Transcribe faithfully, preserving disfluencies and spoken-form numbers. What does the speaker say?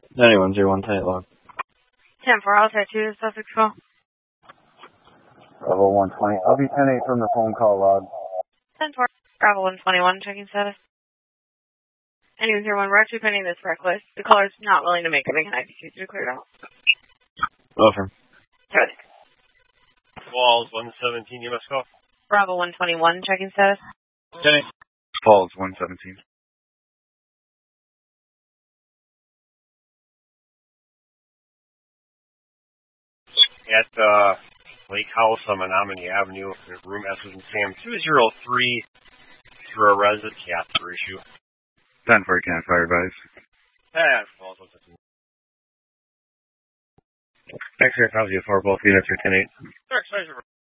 Anyone, zero one ten log. ten four, I'll take two, Sussex call. Bravo one twenty. I'll be ten eight from the phone call log. ten four, Bravo one twenty-one, checking status. Anyone zero one, we're actually pending this reckless. The caller's not willing to make a big I P C to clear it out. Over. Good. Walls one seventeen, you must call. Bravo one twenty-one, checking status. ten eight. Falls one seventeen. At uh, Lake House on Menominee Avenue, room S is in Sam two zero three for a resident catheter issue. ten four, can fire advise. Ah, Falls one seventeen. X-ray copy for both units are ten eight. Sure,